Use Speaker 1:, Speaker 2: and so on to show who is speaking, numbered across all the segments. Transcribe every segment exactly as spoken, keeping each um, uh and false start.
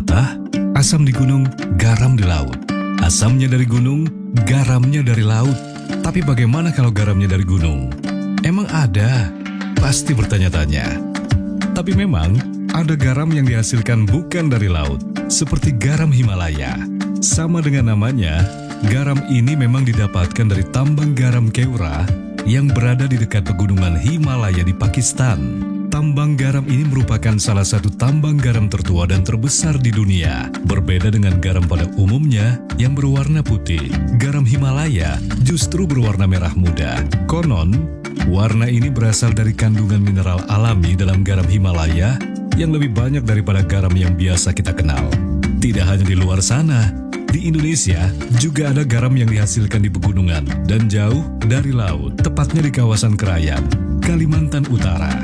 Speaker 1: Pepatah, asam di gunung, garam di laut. Asamnya dari gunung, garamnya dari laut. Tapi bagaimana kalau garamnya dari gunung? Emang ada? Pasti bertanya-tanya. Tapi memang ada garam yang dihasilkan bukan dari laut, seperti garam Himalaya. Sama dengan namanya, garam ini memang didapatkan dari tambang garam Keura yang berada di dekat pegunungan Himalaya di Pakistan. Tambang garam ini merupakan salah satu tambang garam tertua dan terbesar di dunia. Berbeda dengan garam pada umumnya yang berwarna putih, garam Himalaya justru berwarna merah muda. Konon, warna ini berasal dari kandungan mineral alami dalam garam Himalaya yang lebih banyak daripada garam yang biasa kita kenal. Tidak hanya di luar sana, di Indonesia juga ada garam yang dihasilkan di pegunungan dan jauh dari laut, tepatnya di kawasan Krayan, Kalimantan Utara.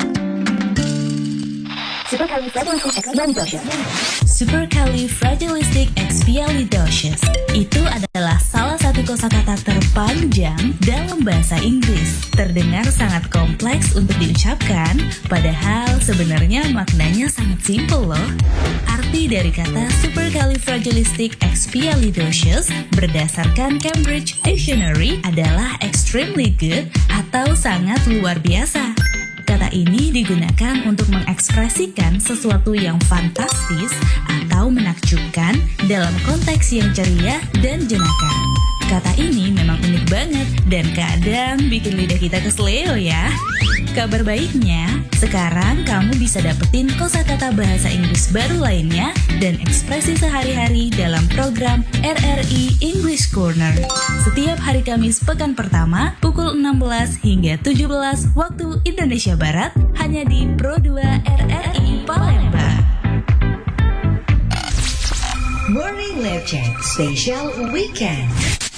Speaker 2: Supercalifragilisticexpialidocious itu adalah salah satu kosakata terpanjang dalam bahasa Inggris. Terdengar sangat kompleks untuk diucapkan, padahal sebenarnya maknanya sangat simpel loh. Arti dari kata supercalifragilisticexpialidocious berdasarkan Cambridge Dictionary adalah extremely good atau sangat luar biasa. Kata ini digunakan untuk mengekspresikan sesuatu yang fantastis atau menakjubkan dalam konteks yang ceria dan jenaka. Kata ini memang unik banget dan kadang bikin lidah kita keseleo ya. Kabar baiknya, sekarang kamu bisa dapetin kosakata bahasa Inggris baru lainnya dan ekspresi sehari-hari dalam program R R I English Corner. Setiap hari Kamis pekan pertama pukul enam belas hingga tujuh belas waktu Indonesia Barat hanya di Pro dua R R I Palembang.
Speaker 3: Morning Live Chat Special Weekend.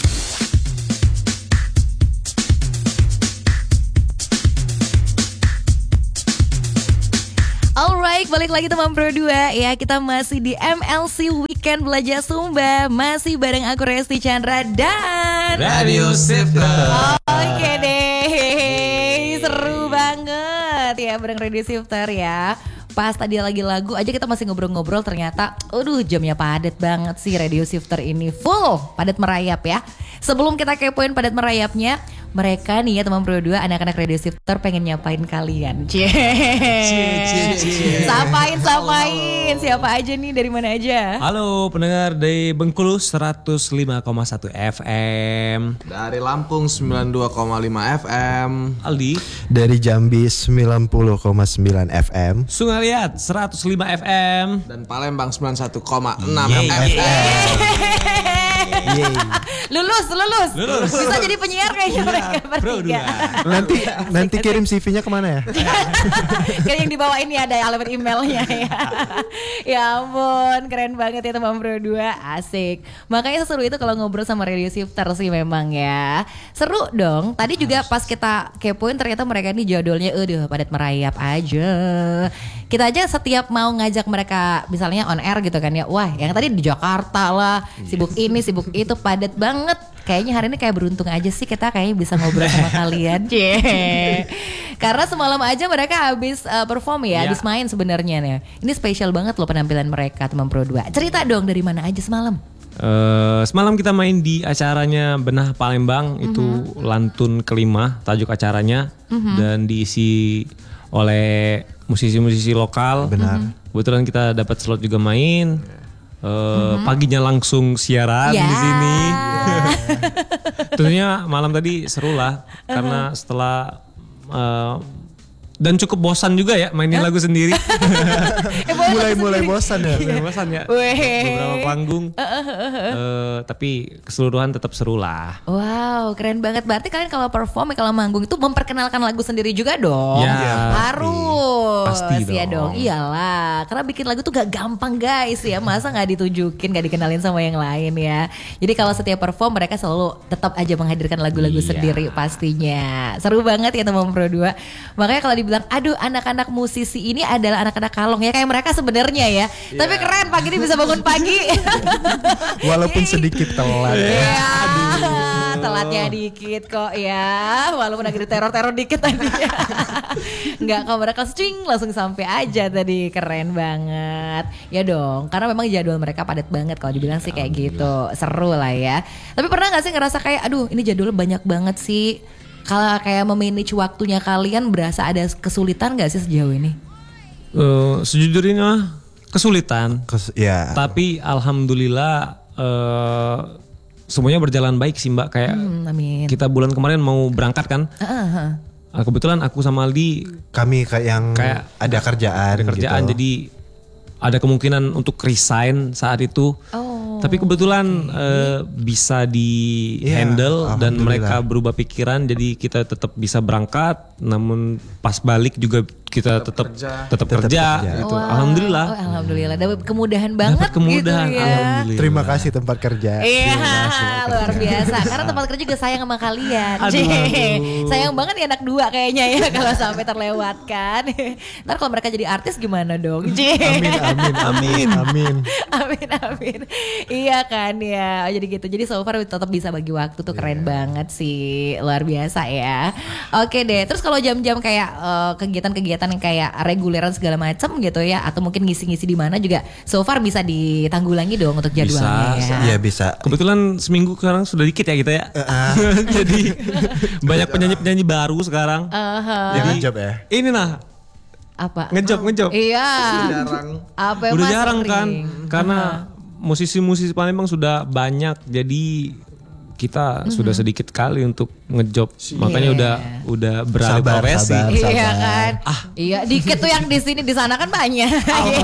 Speaker 4: Alright, balik lagi teman Pro dua ya. Kita masih di M L C Weekend Belajar Sumba. Masih bareng aku Resti Chandra dan
Speaker 5: Radio Shifter.
Speaker 4: Oke deh, seru banget ya bareng Radio Shifter ya. Pas tadi lagi lagu aja kita masih ngobrol-ngobrol, ternyata aduh jamnya padat banget sih Radio Shifter ini. Full padat merayap ya. Sebelum kita kepoin padat merayapnya, mereka nih ya teman Pro dua, anak-anak Radio Shifter pengen nyapain kalian. Cie. Sapain, sapain. Siapa aja nih, dari mana aja?
Speaker 5: Halo pendengar dari Bengkulu seratus lima koma satu F M.
Speaker 6: Dari Lampung sembilan puluh dua koma lima F M.
Speaker 5: Aldi.
Speaker 7: Dari Jambi sembilan puluh koma sembilan F M.
Speaker 5: Sungaliat seratus lima F M.
Speaker 6: Dan Palembang sembilan puluh satu koma enam
Speaker 5: Yeay.
Speaker 6: F M.
Speaker 4: Lulus, lulus,
Speaker 5: Lulus.
Speaker 4: Bisa jadi penyiar kayaknya mereka bertiga.
Speaker 7: Nanti nanti kirim C V-nya kemana ya?
Speaker 4: Kan yang di bawah ini ada alamat emailnya ya. Ya ampun, keren banget ya teman Pro dua, asik. Makanya seru itu kalau ngobrol sama Radio Shifter sih memang ya. Seru dong. Tadi juga pas kita kepoin ternyata mereka ini jadwalnya aduh padat merayap aja. Kita aja setiap mau ngajak mereka misalnya on air gitu kan ya. Wah, yang tadi di Jakarta lah, sibuk ini, sibuk itu, padat banget. Kayaknya hari ini kayak beruntung aja sih kita kayaknya bisa ngobrol sama kalian. Cie. Karena semalam aja mereka habis uh, perform ya,
Speaker 5: ya,
Speaker 4: habis main sebenarnya nih. Ini spesial banget loh penampilan mereka teman Pro dua. Cerita dong dari mana aja semalam?
Speaker 5: Uh, semalam kita main di acaranya Benah Palembang, mm-hmm. itu lantun kelima tajuk acaranya, mm-hmm. dan diisi oleh musisi-musisi lokal.
Speaker 7: Benar.
Speaker 5: Mm-hmm. Kebetulan kita dapat slot juga main. Uh, mm-hmm. Paginya langsung siaran
Speaker 4: yeah.
Speaker 5: di sini. Tentunya malam tadi seru lah, uh-huh. karena setelah uh, dan cukup bosan juga ya mainin huh? lagu sendiri.
Speaker 4: eh,
Speaker 7: Mulai-mulai bosan ya.
Speaker 5: Mulai bosan ya. Beberapa panggung. Uh, uh, uh, uh. Uh, tapi keseluruhan tetap seru lah.
Speaker 4: Wow, keren banget. Berarti kalian kalau perform, kalau manggung itu memperkenalkan lagu sendiri juga dong.
Speaker 5: Ya,
Speaker 4: harus.
Speaker 5: Pasti dong.
Speaker 4: Ya dong. Iyalah. Karena bikin lagu tuh gak gampang guys ya. Masa gak ditunjukin, gak dikenalin sama yang lain ya. Jadi kalau setiap perform mereka selalu tetap aja menghadirkan lagu-lagu iya. sendiri pastinya. Seru banget ya teman Pro dua. Makanya kalau dibilang aduh anak-anak musisi ini adalah anak-anak kalong ya kayak mereka sebenarnya ya. Yeah. Tapi keren pagi ini bisa bangun pagi.
Speaker 7: Walaupun sedikit telat.
Speaker 4: Ya. Telatnya dikit kok ya, walaupun agak teror-teror dikit tadi. Enggak, kalau mereka swing langsung sampai aja tadi, keren banget. Ya dong, karena memang jadwal mereka padat banget kalau dibilang sih kayak gitu. Seru lah ya. Tapi pernah gak sih ngerasa kayak aduh ini jadwalnya banyak banget sih. Kalau kayak memanage waktunya kalian berasa ada kesulitan gak sih sejauh ini?
Speaker 5: Uh, sejujurnya kesulitan.
Speaker 7: Kes- ya.
Speaker 5: Tapi alhamdulillah uh, semuanya berjalan baik sih Mbak. Kayak
Speaker 4: Hmm, amin.
Speaker 5: kita bulan kemarin mau berangkat kan.
Speaker 4: Uh-huh.
Speaker 5: Uh, kebetulan aku sama Aldi
Speaker 7: Kami kayak yang
Speaker 5: Kayak
Speaker 7: ada kerjaan,
Speaker 5: ada kerjaan
Speaker 7: gitu.
Speaker 5: jadi ada kemungkinan untuk resign saat itu.
Speaker 4: Oh,
Speaker 5: Tapi kebetulan eh, bisa di
Speaker 7: Iya,
Speaker 5: handle dan
Speaker 7: alhamdulillah.
Speaker 5: mereka berubah pikiran jadi kita tetap bisa berangkat. Namun pas balik juga kita tetap
Speaker 6: kerja.
Speaker 5: tetap
Speaker 7: Tetap
Speaker 5: kerja
Speaker 7: kerja.
Speaker 5: gitu.
Speaker 4: Wow.
Speaker 5: Alhamdulillah.
Speaker 4: Oh, alhamdulillah dapat kemudahan banget
Speaker 5: Dapat kemudahan,
Speaker 4: gitu ya.
Speaker 5: alhamdulillah.
Speaker 7: Terima kasih tempat kerja.
Speaker 4: Iya,
Speaker 7: Terima kasih tempat
Speaker 4: luar
Speaker 7: kerja.
Speaker 4: biasa. Karena tempat kerja juga sayang sama kalian.
Speaker 5: Aduh,
Speaker 4: Cih,
Speaker 5: aduh.
Speaker 4: sayang banget ya anak dua kayaknya ya kalau sampai terlewatkan. Ntar kalau mereka jadi artis gimana dong? Cih.
Speaker 7: Amin, amin, amin, amin.
Speaker 4: Amin amin. Iya kan ya. Oh, jadi gitu. Jadi so far tetap bisa bagi waktu tuh keren banget sih. Luar biasa ya. Oke deh. Terus kalau jam-jam kayak eh, kegiatan-kegiatan yang kayak reguleran segala macam gitu ya, atau mungkin ngisi-ngisi di mana juga so far bisa ditanggulangi dong untuk jadwalnya
Speaker 5: Bisa,
Speaker 4: ya.
Speaker 7: Iya bisa.
Speaker 5: Kebetulan seminggu sekarang sudah dikit ya kita ya. Jadi banyak penyanyi-penyanyi baru sekarang.
Speaker 4: Aha.
Speaker 7: Jadi job ya.
Speaker 5: Ini nah
Speaker 4: Apa?
Speaker 5: ngejob ngejob.
Speaker 4: Iya.
Speaker 6: Jarang.
Speaker 4: Apa
Speaker 5: Udah
Speaker 4: Mas
Speaker 5: jarang
Speaker 4: sering?
Speaker 5: kan karena musisi-musisi Palembang sudah banyak jadi kita sudah sedikit kali untuk ngejob. Makanya
Speaker 4: Iya.
Speaker 5: udah udah beralih
Speaker 7: Sabar,
Speaker 5: profesi.
Speaker 7: sabar.
Speaker 4: Iya kan. Iya, dikit tuh yang di sini di sana kan banyak.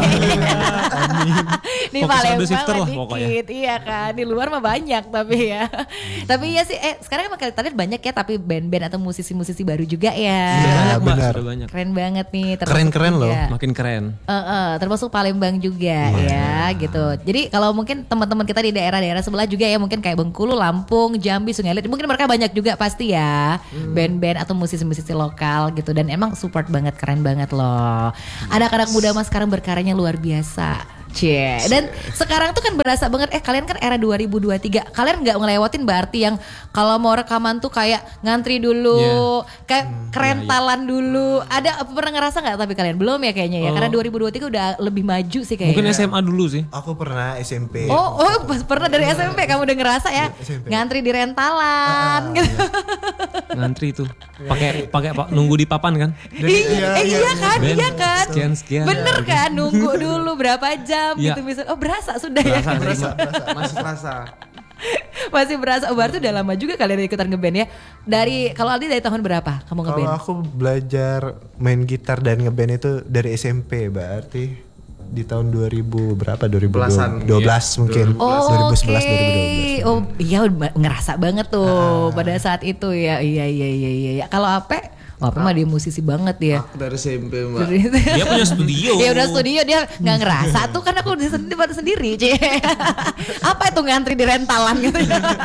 Speaker 4: Di
Speaker 5: Fokus
Speaker 4: Palembang
Speaker 5: ada shifter
Speaker 4: mah
Speaker 5: lah pokoknya.
Speaker 4: dikit. Iya kan. Di luar mah banyak tapi ya. Tapi iya sih eh sekarang emang kalian banyak ya tapi band-band atau musisi-musisi baru juga ya.
Speaker 5: Sudah banyak Mbak,
Speaker 7: benar.
Speaker 5: sudah banyak.
Speaker 4: Keren banget nih. termasuk
Speaker 7: Keren-keren loh.
Speaker 4: juga.
Speaker 5: Makin keren.
Speaker 4: Eh, eh, termasuk Palembang juga ya gitu. Jadi kalau mungkin teman-teman kita di daerah-daerah sebelah juga ya mungkin kayak Bengkulu, Lampung, Jambi, Sungai Liat, mungkin mereka banyak juga pasti ya band-band atau musisi-musisi lokal gitu dan emang support banget, keren banget loh. Anak-anak muda mas sekarang berkaryanya luar biasa. Cie. Dan sekarang tuh kan berasa banget eh kalian kan era dua ribu dua puluh tiga. Kalian nggak ngelewatin berarti yang kalau mau rekaman tuh kayak ngantri dulu, kayak kerentalan dulu. Ada pernah ngerasa nggak tapi kalian belum ya kayaknya ya. Karena dua ribu dua puluh tiga udah lebih maju sih kayaknya.
Speaker 5: Mungkin S M A dulu sih.
Speaker 7: Aku pernah S M P.
Speaker 4: Oh, oh pas pernah dari S M P kamu udah ngerasa ya
Speaker 7: S M P.
Speaker 4: ngantri di rentalan gitu.
Speaker 5: Ngantri tuh. Pakai pakai pak nunggu di papan kan?
Speaker 4: Iya, eh, iya kan,
Speaker 5: Ben,
Speaker 4: iya kan.
Speaker 5: sekian, sekian.
Speaker 4: Bener kan, nunggu dulu berapa jam
Speaker 5: Iya.
Speaker 4: gitu bisa. Oh berasa sudah
Speaker 5: Berasa
Speaker 4: ya.
Speaker 5: sih.
Speaker 6: Masih terasa.
Speaker 4: Masih berasa. Oh berarti udah lama juga kalian ikutan ngeband ya. Dari kalau Aldi dari tahun berapa kamu ngeband?
Speaker 7: Kalau aku belajar main gitar dan ngeband itu dari S M P berarti di tahun dua ribu berapa? dua ribu
Speaker 6: Belasan,
Speaker 7: dua belas
Speaker 6: iya.
Speaker 7: mungkin.
Speaker 4: Oh,
Speaker 7: dua ribu sebelas
Speaker 4: oke.
Speaker 7: dua ribu dua belas.
Speaker 4: Oh iya udah ngerasa banget tuh pada saat itu ya. Iya iya iya iya. iya. Kalau Ape, oh, Ape mah dia musisi banget dia.
Speaker 6: Aku dari S M P mbak.
Speaker 5: Dia punya studio.
Speaker 4: Ya udah studio dia nggak ngerasa tuh kan aku di sendiri pada sendiri, Cie. Apa itu ngantri di rentalan gitu.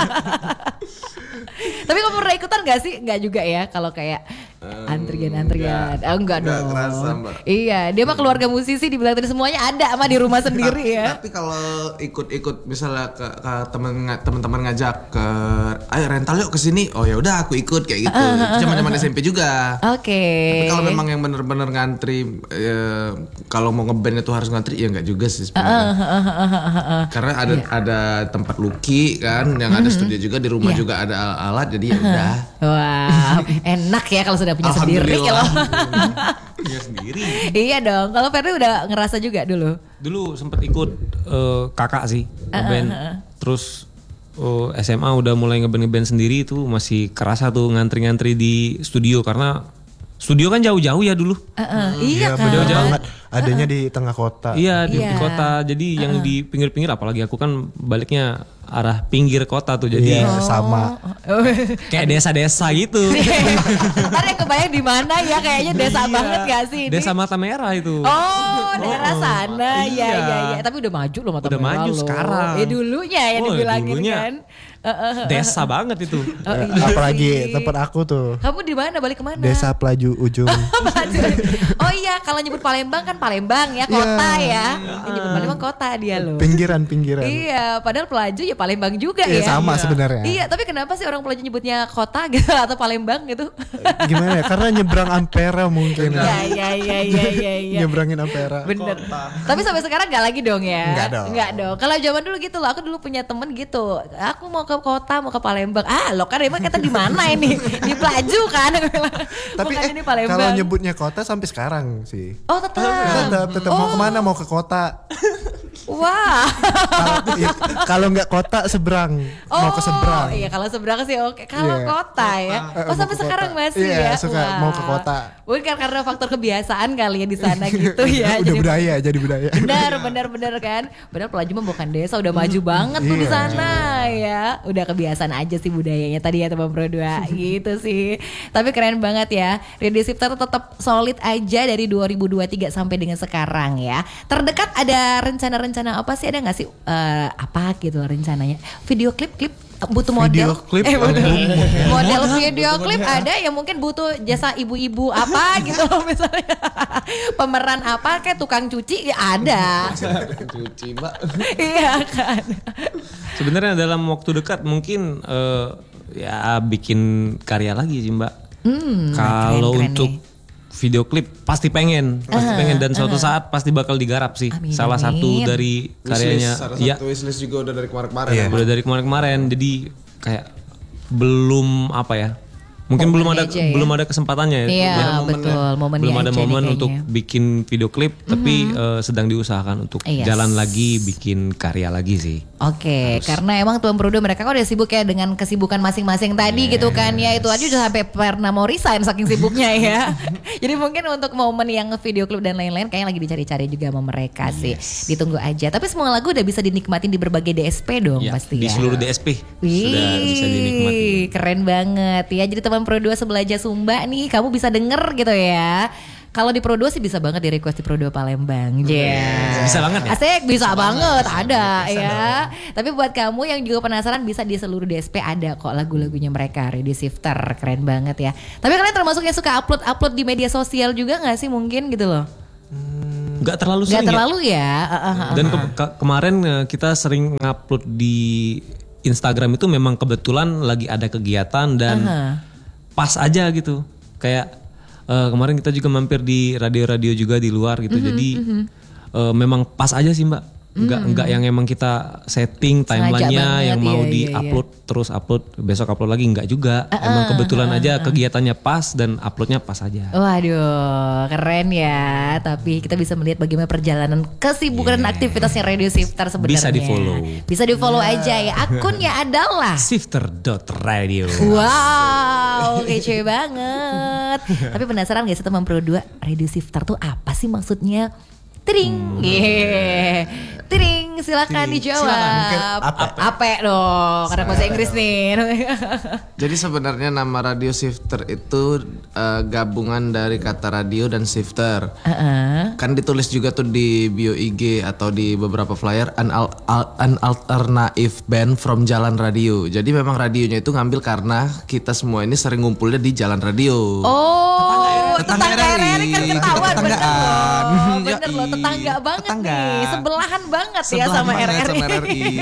Speaker 4: Tapi kamu pernah ikutan gak sih? Enggak juga ya kalau kayak antrian-antrian. Oh, enggak
Speaker 6: enggak
Speaker 4: dong.
Speaker 6: kerasa, Mbak.
Speaker 4: Iya, dia mah keluarga musisi dibilang tadi semuanya ada sama di rumah sendiri
Speaker 6: Tapi-
Speaker 4: ya.
Speaker 6: Tapi kalau ikut-ikut misalnya ke, ke teman teman-teman ngajak ke, ayo rental yuk ke sini. Oh ya udah aku ikut kayak gitu. Itu zaman-zaman S M P juga.
Speaker 4: Oke.
Speaker 6: Tapi kalau memang yang bener-bener ngantri, eh, kalau mau ngeband itu harus ngantri, ya nggak juga sih sebenarnya. Karena ada ada tempat luki kan, yang ada studio juga di rumah
Speaker 4: Iya.
Speaker 6: juga ada al- alat, jadi ya udah.
Speaker 4: Wah, enak ya kalau sudah punya sendiri
Speaker 6: Alhamdulillah.
Speaker 4: kalau.
Speaker 5: Punya sendiri.
Speaker 4: Iya dong. Kalau Ferdi udah ngerasa juga dulu.
Speaker 5: Dulu sempet ikut eh, kakak sih ngeband. Terus eh, S M A udah mulai ngeband-ngeband sendiri itu masih kerasa tuh ngantri-ngantri di studio karena studio kan jauh-jauh ya dulu.
Speaker 4: Heeh, iya kan.
Speaker 7: bener banget. Adanya di tengah kota.
Speaker 5: Iya di,
Speaker 4: Iya.
Speaker 5: di kota. Jadi yang di pinggir-pinggir apalagi aku kan baliknya arah pinggir kota tuh. Jadi
Speaker 7: Iya, sama.
Speaker 5: kayak desa-desa gitu.
Speaker 4: Ntar yang kebayang di mana ya kayaknya desa banget gak sih ini?
Speaker 5: Desa Mata Merah itu.
Speaker 4: Oh, daerah sana. Ya,
Speaker 5: Iya.
Speaker 4: ya, ya. Tapi udah maju loh Mata
Speaker 5: Udah
Speaker 4: Merah
Speaker 5: maju
Speaker 4: loh.
Speaker 5: sekarang.
Speaker 4: Ya dulunya ya
Speaker 5: Oh,
Speaker 4: dibilangin
Speaker 5: dulunya.
Speaker 4: kan. Eh, eh, eh.
Speaker 5: Desa banget itu.
Speaker 4: Oh, iya
Speaker 7: Apalagi
Speaker 4: sih.
Speaker 7: tempat aku tuh.
Speaker 4: Kamu di mana? Balik kemana?
Speaker 7: Desa Pelaju Ujung.
Speaker 4: Oh iya, kalau nyebut Palembang kan Palembang ya, kota ya.
Speaker 7: Iya.
Speaker 4: Yang nyebut Palembang kota dia loh.
Speaker 7: Pinggiran-pinggiran.
Speaker 4: Iya, padahal Pelaju ya Palembang juga
Speaker 7: Iya,
Speaker 4: ya.
Speaker 7: sama sebenarnya.
Speaker 4: Iya, tapi kenapa sih orang Pelaja nyebutnya kota gitu atau Palembang gitu?
Speaker 7: Gimana ya? Karena nyebrang Ampera mungkin.
Speaker 4: Iya, iya, iya, iya, iya. iya.
Speaker 7: Nyebrangin Ampera.
Speaker 4: Bener. Tapi sampai sekarang nggak lagi dong ya?
Speaker 7: Nggak dong.
Speaker 4: Nggak dong. Kalau zaman dulu gitu loh, aku dulu punya temen gitu. Aku mau ke kota, mau ke Palembang. Ah, lo kan emang kita di mana ini? Di Pelaju kan?
Speaker 7: Tapi
Speaker 4: Bukan
Speaker 7: eh,
Speaker 4: ini Palembang.
Speaker 7: kalau nyebutnya kota sampai sekarang sih.
Speaker 4: Oh tetap.
Speaker 7: Tetap, tetap mau
Speaker 4: Oh.
Speaker 7: kemana? Mau ke kota.
Speaker 4: Wah.
Speaker 7: Kalau ya, kalau nggak kota seberang, mau ke seberang.
Speaker 4: Iya kalau seberang sih oke. Kalau
Speaker 7: Iya.
Speaker 4: kota ya.
Speaker 7: Eh,
Speaker 4: Oh
Speaker 7: mau
Speaker 4: sampai
Speaker 7: ke
Speaker 4: sekarang
Speaker 7: kota.
Speaker 4: masih
Speaker 7: Iya,
Speaker 4: ya.
Speaker 7: suka mau ke kota.
Speaker 4: Mungkin karena faktor kebiasaan kali ya di sana gitu ya.
Speaker 7: Udah budaya, jadi budaya.
Speaker 4: Benar, benar, benar kan. Benar Pelaju mah bukan desa, udah maju banget tuh di
Speaker 7: Iya.
Speaker 4: sana ya. Udah kebiasaan aja sih budayanya tadi ya teman Pro dua gitu sih. Tapi keren banget ya. Radio Sifter tuh tetap solid aja dari dua ribu dua puluh tiga sampai dengan sekarang ya. Terdekat ada rencana-rencana apa sih? Ada nggak sih eh, apa gitu rencananya? Video klip klip butuh model
Speaker 7: Video klip,
Speaker 4: eh, butuh-
Speaker 7: album.
Speaker 4: model video klip ada yang mungkin butuh jasa ibu-ibu apa gitu loh misalnya pemeran apa kayak tukang cuci ya ada.
Speaker 6: Cuci, Mbak.
Speaker 4: Iya kan.
Speaker 5: Sebenarnya dalam waktu dekat mungkin eh, ya bikin karya lagi sih Mbak.
Speaker 4: Hmm,
Speaker 5: Kalau
Speaker 4: keren-keren
Speaker 5: untuk
Speaker 4: nih.
Speaker 5: video klip pasti pengen, pasti pengen dan suatu saat pasti bakal digarap sih.
Speaker 4: Amin,
Speaker 5: Salah
Speaker 4: amin.
Speaker 5: satu dari karyanya,
Speaker 6: Wishlist, salah
Speaker 5: ya
Speaker 6: satu wishlist juga udah dari kemarin-kemarin.
Speaker 7: Iya.
Speaker 6: ya, Mbak.
Speaker 5: udah dari kemarin-kemarin. Jadi kayak belum apa ya? Mungkin
Speaker 4: Momen
Speaker 5: belum ada
Speaker 4: aja ya.
Speaker 5: belum ada kesempatannya ya.
Speaker 4: Iya
Speaker 5: Ya,
Speaker 4: betul momennya
Speaker 5: belum ada
Speaker 4: aja nih
Speaker 5: momen untuk
Speaker 4: kayaknya.
Speaker 5: bikin video klip, tapi eh, sedang diusahakan untuk
Speaker 4: Yes.
Speaker 5: jalan lagi, bikin karya lagi sih.
Speaker 4: Oke, karena emang Tuan Pro dua mereka kan udah sibuk ya dengan kesibukan masing-masing tadi gitu kan ya. Itu aja udah sampai pernah mau resign saking sibuknya ya. Jadi mungkin untuk momen yang video klip dan lain-lain kayaknya lagi dicari-cari juga sama mereka sih. Ditunggu aja. Tapi semua lagu udah bisa dinikmatin di berbagai D S P dong
Speaker 5: Ya,
Speaker 4: pasti
Speaker 5: di
Speaker 4: ya.
Speaker 5: seluruh D S P sudah bisa dinikmati.
Speaker 4: Wih, keren banget ya. Jadi teman Pro dua Sebelaja Sumba nih, kamu bisa denger gitu ya. Kalau di Pro dua sih bisa banget di request di Pro dua Palembang. Yeah.
Speaker 5: Bisa banget ya?
Speaker 4: Asik, bisa banget, ada ya. Tapi buat kamu yang juga penasaran bisa di seluruh D S P ada kok lagu-lagunya mereka. Radio Sifter, keren banget ya. Tapi kalian termasuk yang suka upload-upload di media sosial juga gak sih mungkin gitu loh?
Speaker 5: Nggak terlalu
Speaker 4: Gak
Speaker 5: sering ya.
Speaker 4: terlalu ya. Uh, uh, uh.
Speaker 5: Dan ke- ke- kemarin eh, kita sering ngupload di Instagram itu memang kebetulan lagi ada kegiatan dan
Speaker 4: Aha.
Speaker 5: pas aja gitu. Kayak eh, kemarin kita juga mampir di radio-radio juga di luar gitu. Jadi eh, memang pas aja sih Mbak. Enggak enggak yang emang kita setting
Speaker 4: Sengaja
Speaker 5: timelinenya
Speaker 4: banget,
Speaker 5: yang mau
Speaker 4: iya, iya,
Speaker 5: di-upload terus upload besok upload lagi enggak juga. Emang kebetulan aja kegiatannya pas dan uploadnya pas aja.
Speaker 4: Waduh, keren ya. Tapi kita bisa melihat bagaimana perjalanan kesibukan dan aktivitasnya Radio Sifter sebenarnya.
Speaker 5: Bisa di-follow.
Speaker 4: Bisa di-follow aja ya. Akunnya adalah
Speaker 5: Sifter dot radio.
Speaker 4: wow, kece banget. Tapi penasaran gak sih teman Pro dua, Radio Sifter tuh apa sih maksudnya? Tring, yeah. Tring, silakan dijawab.
Speaker 7: Mungkin ape.
Speaker 4: Ape dong, karena bahasa Inggris nih.
Speaker 6: Jadi sebenarnya nama Radio Sifter itu eh, gabungan dari kata radio dan shifter.
Speaker 4: Heeh.
Speaker 6: Kan ditulis juga tuh di bio I G atau di beberapa flyer an, al, al- an alternative band from Jalan Radio. Jadi memang radionya itu ngambil karena kita semua ini sering ngumpulnya di Jalan Radio.
Speaker 4: Oh, tetangga
Speaker 6: Tetangga
Speaker 4: R R I kan
Speaker 6: R R I,
Speaker 4: ketahuan bener
Speaker 6: tetanggaan.
Speaker 4: loh. Bener
Speaker 6: Yoi.
Speaker 4: loh, tetangga banget
Speaker 6: Tetangga.
Speaker 4: nih. Sebelahan banget ya
Speaker 6: Sebelahan
Speaker 4: sama
Speaker 6: banget
Speaker 4: R R I.
Speaker 6: sama R R I.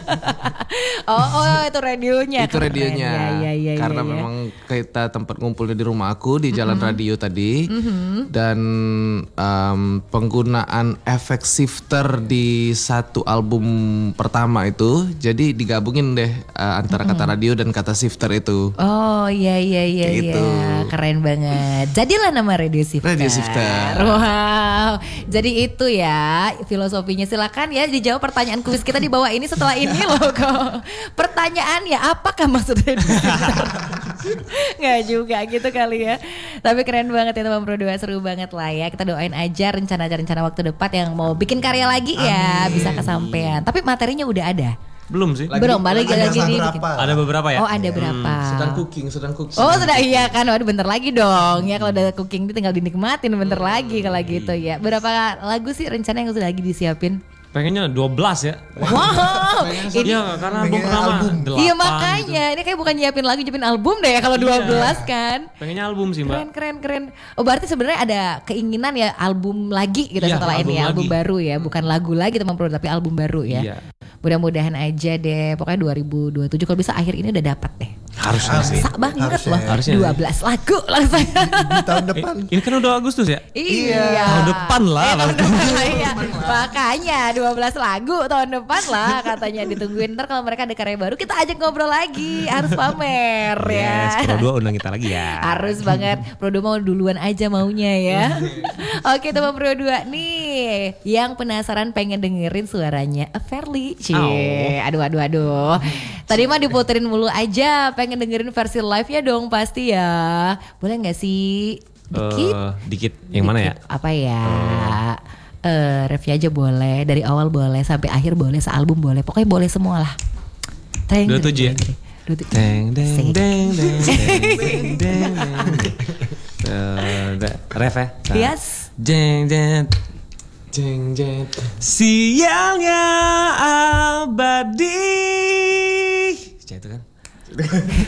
Speaker 4: oh, oh, itu radionya.
Speaker 6: Itu
Speaker 4: Keren.
Speaker 6: radionya.
Speaker 4: Ya, ya, ya,
Speaker 6: Karena
Speaker 4: ya, ya.
Speaker 6: memang kita tempat ngumpulnya di rumah aku di Jalan Radio tadi. Dan em, penggunaan efek shifter di satu album pertama itu, jadi digabungin deh eh, antara kata radio dan kata shifter itu.
Speaker 4: Oh iya iya iya
Speaker 6: Kayak
Speaker 4: iya
Speaker 6: gitu.
Speaker 4: keren banget. Jadilah nama Radio Sifter.
Speaker 6: Radio Sifter.
Speaker 4: Wow. Jadi itu ya filosofinya. Silakan ya dijawab pertanyaan kuis kita di bawah ini setelah ini loh kok. Pertanyaannya apakah maksud Radio Sifter? Nggak juga gitu kali ya. Tapi keren banget ya teman Pro dua, seru banget lah ya. Kita doain aja rencana-rencana waktu depan yang mau bikin karya lagi ya bisa kesampaian. Tapi materinya udah ada.
Speaker 5: Belum sih.
Speaker 4: Belum balik
Speaker 7: ada
Speaker 4: lagi di
Speaker 7: beberapa.
Speaker 5: Ada beberapa ya?
Speaker 4: Oh ada berapa?
Speaker 6: Sedang cooking, sedang cooking.
Speaker 4: Oh sudah iya kan, waduh bentar lagi dong ya kalau udah cooking itu tinggal dinikmatin bentar lagi kalau gitu ya. Berapa lagu sih rencana yang sudah lagi disiapin?
Speaker 5: Pengennya dua belas ya.
Speaker 4: Wow, ini
Speaker 5: Iya karena album
Speaker 7: pengen
Speaker 5: pertama
Speaker 7: album.
Speaker 5: delapan
Speaker 4: iya
Speaker 5: gitu.
Speaker 4: makanya ini kayak bukan nyiapin lagu, nyiapin album deh ya kalau dua belas kan.
Speaker 5: Pengennya album sih
Speaker 4: Keren
Speaker 5: mbak.
Speaker 4: keren keren. Oh berarti sebenarnya ada keinginan ya album lagi gitu
Speaker 5: Iya,
Speaker 4: setelah ini
Speaker 5: album
Speaker 4: album
Speaker 5: lagi.
Speaker 4: baru ya, bukan lagu lagi teman Pro tapi album baru ya.
Speaker 5: Iya.
Speaker 4: mudah-mudahan aja deh. Pokoknya dua ribu dua puluh tujuh kalau bisa akhir ini udah dapat deh.
Speaker 5: Harusnya sih.
Speaker 4: Sak banget
Speaker 7: Harusnya.
Speaker 4: loh.
Speaker 5: Harusnya.
Speaker 4: dua belas lagu langsung.
Speaker 7: Di tahun depan.
Speaker 5: Ini kan udah Agustus ya?
Speaker 4: Iya.
Speaker 5: Tahun depan lah.
Speaker 4: Eh, tahun depan lah, iya. Makanya dua belas lagu tahun depan lah katanya ditungguin. Ntar kalau mereka ada karya baru kita ajak ngobrol lagi. Harus pamer ya.
Speaker 5: Yes, Pro dua undang kita lagi ya.
Speaker 4: Harus banget. Pro dua mau duluan aja maunya ya. Oke teman Pro dua nih, yang penasaran pengen dengerin suaranya Fairly. Cie, aduh aduh aduh. Tadi mah diputerin mulu aja, pengen dengerin versi live ya dong pasti ya. Boleh nggak sih? Dikit.
Speaker 5: Eh, dikit. Yang mana ya?
Speaker 4: Dikit. Apa ya? Eh, review aja boleh, dari awal boleh sampai akhir boleh, sealbum boleh, pokoknya boleh semua lah. Teng,
Speaker 5: dua puluh tujuh ya?
Speaker 4: dua puluh tujuh.
Speaker 5: Deng deng
Speaker 4: Sing.
Speaker 5: deng deng deng deng deng. Eh, Ref ya? Nah.
Speaker 4: Yes.
Speaker 5: Jeng jeng
Speaker 6: Jeng jeng.
Speaker 5: sialnya abadi. Cah itu kan?